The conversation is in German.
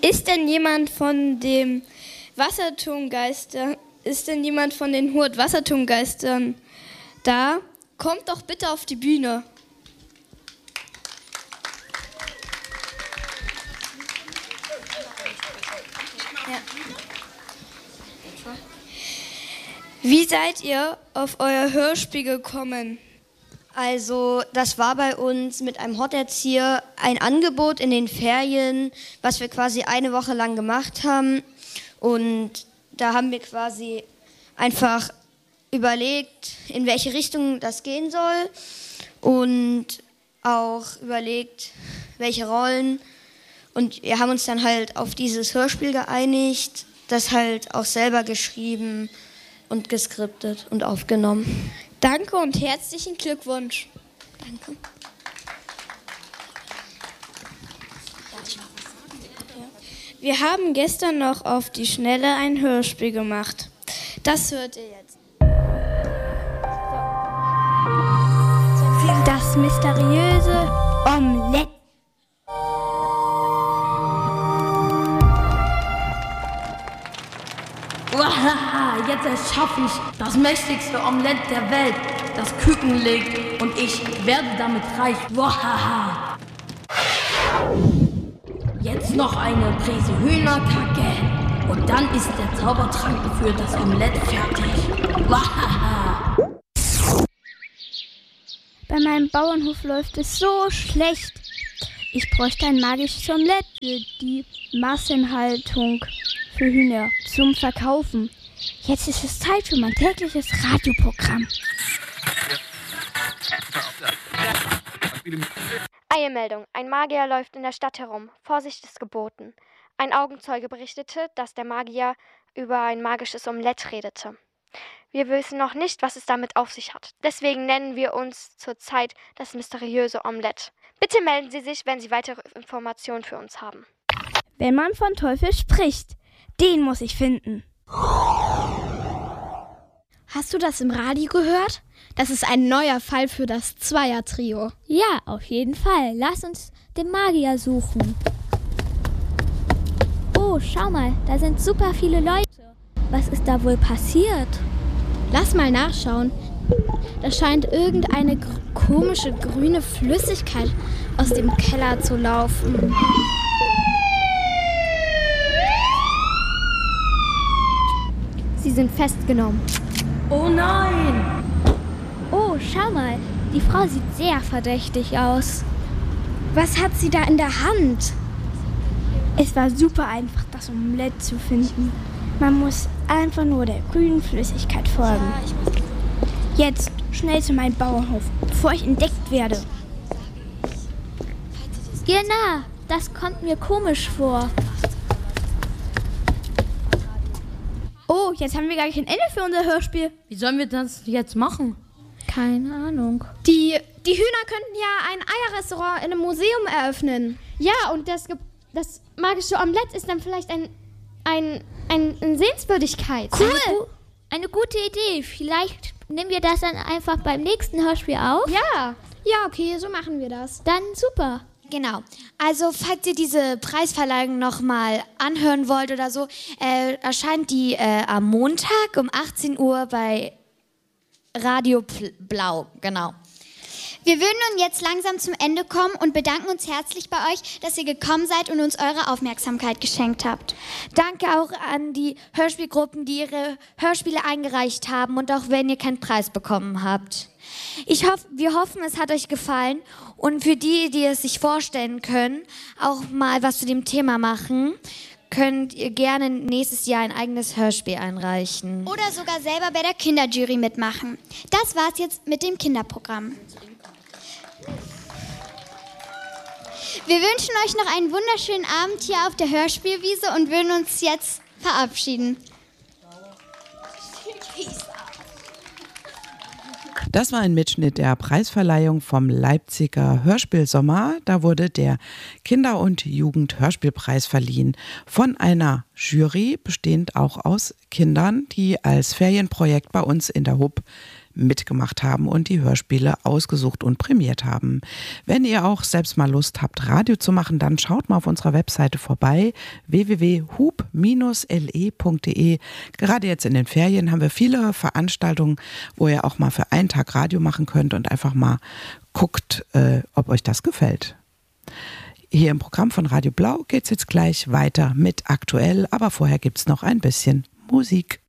Ist denn jemand von den Wasserturmgeistern, ist denn jemand von den Hurt Wasserturmgeistern da? Kommt doch bitte auf die Bühne. Ja. Wie seid ihr auf euer Hörspiel gekommen? Also das war bei uns mit einem Horterzieher ein Angebot in den Ferien, was wir quasi eine Woche lang gemacht haben. Und da haben wir quasi einfach überlegt, in welche Richtung das gehen soll und auch überlegt, welche Rollen. Und wir haben uns dann halt auf dieses Hörspiel geeinigt, das halt auch selber geschrieben und geskriptet und aufgenommen. Danke und herzlichen Glückwunsch. Danke. Wir haben gestern noch auf die Schnelle ein Hörspiel gemacht. Das hört ihr jetzt. Das mysteriöse Omelett. Wahaha, jetzt erschaffe ich das mächtigste Omelett der Welt, das Küken legt, und ich werde damit reich. Wahaha. Jetzt noch eine Prise Hühnerkacke und dann ist der Zaubertrank für das Omelett fertig. Wahaha. Bei meinem Bauernhof läuft es so schlecht. Ich bräuchte ein magisches Omelett für die Massenhaltung für Hühner zum Verkaufen. Jetzt ist es Zeit für mein tägliches Radioprogramm. Eilmeldung. Ein Magier läuft in der Stadt herum. Vorsicht ist geboten. Ein Augenzeuge berichtete, dass der Magier über ein magisches Omelett redete. Wir wissen noch nicht, was es damit auf sich hat. Deswegen nennen wir uns zurzeit das mysteriöse Omelett. Bitte melden Sie sich, wenn Sie weitere Informationen für uns haben. Wenn man von Teufel spricht, den muss ich finden. Hast du das im Radio gehört? Das ist ein neuer Fall für das Zweier-Trio. Ja, auf jeden Fall. Lass uns den Magier suchen. Oh, schau mal, da sind super viele Leute. Was ist da wohl passiert? Lass mal nachschauen. Da scheint irgendeine komische grüne Flüssigkeit aus dem Keller zu laufen. Sie sind festgenommen. Oh nein! Oh, schau mal, die Frau sieht sehr verdächtig aus. Was hat sie da in der Hand? Es war super einfach, das Omelett zu finden. Man muss einfach nur der grünen Flüssigkeit folgen. Jetzt schnell zu meinem Bauernhof, bevor ich entdeckt werde. Genau, das kommt mir komisch vor. Oh, jetzt haben wir gar kein Ende für unser Hörspiel. Wie sollen wir das jetzt machen? Keine Ahnung. Die Hühner könnten ja ein Eierrestaurant in einem Museum eröffnen. Ja, und das magische Omelett ist dann vielleicht eine Sehenswürdigkeit. Cool. Eine gute Idee. Vielleicht nehmen wir das dann einfach beim nächsten Hörspiel auf. Ja, okay, so machen wir das. Dann super. Genau. Also, falls ihr diese Preisverleihung nochmal anhören wollt oder so, erscheint die am Montag um 18 Uhr bei Radio Blau. Genau. Wir würden nun jetzt langsam zum Ende kommen und bedanken uns herzlich bei euch, dass ihr gekommen seid und uns eure Aufmerksamkeit geschenkt habt. Danke auch an die Hörspielgruppen, die ihre Hörspiele eingereicht haben und auch wenn ihr keinen Preis bekommen habt. Wir hoffen, es hat euch gefallen und für die es sich vorstellen können, auch mal was zu dem Thema machen, könnt ihr gerne nächstes Jahr ein eigenes Hörspiel einreichen. Oder sogar selber bei der Kinderjury mitmachen. Das war's jetzt mit dem Kinderprogramm. Wir wünschen euch noch einen wunderschönen Abend hier auf der Hörspielwiese und würden uns jetzt verabschieden. Das war ein Mitschnitt der Preisverleihung vom Leipziger Hörspielsommer. Da wurde der Kinder- und Jugend-Hörspielpreis verliehen von einer Jury, bestehend auch aus Kindern, die als Ferienprojekt bei uns in der HUB mitgemacht haben und die Hörspiele ausgesucht und prämiert haben. Wenn ihr auch selbst mal Lust habt, Radio zu machen, dann schaut mal auf unserer Webseite vorbei, www.hub-le.de. Gerade jetzt in den Ferien haben wir viele Veranstaltungen, wo ihr auch mal für einen Tag Radio machen könnt und einfach mal guckt, ob euch das gefällt. Hier im Programm von Radio Blau geht es jetzt gleich weiter mit Aktuell, aber vorher gibt es noch ein bisschen Musik.